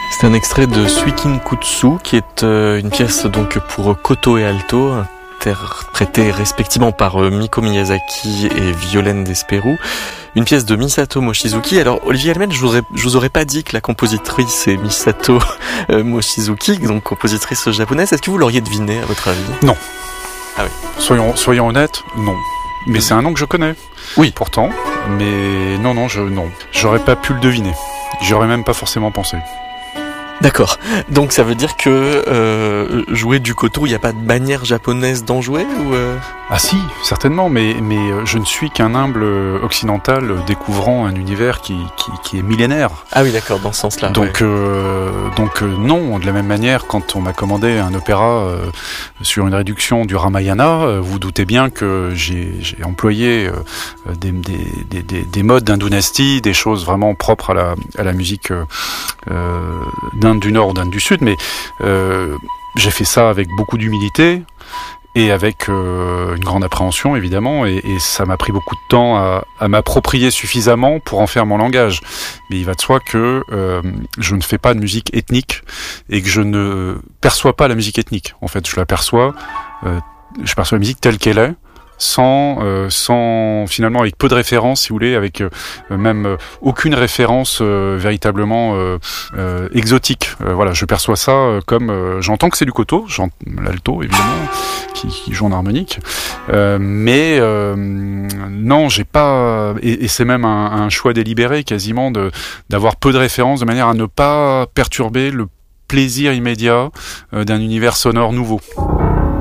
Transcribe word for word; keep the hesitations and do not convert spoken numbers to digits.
C'est un extrait de Suikin Kutsu, qui est euh, une pièce donc pour koto et alto, interprétée respectivement par euh, Miko Miyazaki et Violaine Desperou. Une pièce de Misato Mochizuki. Alors, Olivier Helmet, je vous, je vous aurais pas dit que la compositrice est Misato euh, Mochizuki, donc compositrice japonaise. Est-ce que vous l'auriez deviné, à votre avis? Non. Ah oui. Soyons, soyons honnêtes, non. Mais c'est un nom que je connais. Oui. Pourtant. Mais non, non, je, non. J'aurais pas pu le deviner. J'y aurais même pas forcément pensé. D'accord. Donc ça veut dire que euh, jouer du koto, il n'y a pas de manière japonaise d'en jouer ou euh... Ah si, certainement, mais, mais je ne suis qu'un humble occidental découvrant un univers qui, qui, qui est millénaire. Ah oui, d'accord, dans ce sens-là. Donc, ouais. euh, donc euh, non, de la même manière, quand on m'a commandé un opéra euh, sur une réduction du Ramayana, euh, vous doutez bien que j'ai, j'ai employé euh, des, des, des, des modes d'Indunasti, des choses vraiment propres à la, à la musique euh, d'Inde du Nord ou d'Inde du Sud, mais euh, j'ai fait ça avec beaucoup d'humilité, et avec euh, une grande appréhension évidemment, et, et ça m'a pris beaucoup de temps à, à m'approprier suffisamment pour en faire mon langage. Mais il va de soi que euh, je ne fais pas de musique ethnique et que je ne perçois pas la musique ethnique. En fait, je la perçois, euh, je perçois la musique telle qu'elle est, sans, euh, sans finalement avec peu de références, si vous voulez, avec euh, même euh, aucune référence euh, véritablement euh, euh, exotique. Euh, voilà, je perçois ça euh, comme euh, j'entends que c'est du koto, l'alto évidemment, qui, qui joue en harmonique, euh, mais euh, non, j'ai pas, et, et c'est même un, un choix délibéré quasiment de d'avoir peu de références de manière à ne pas perturber le plaisir immédiat euh, d'un univers sonore nouveau.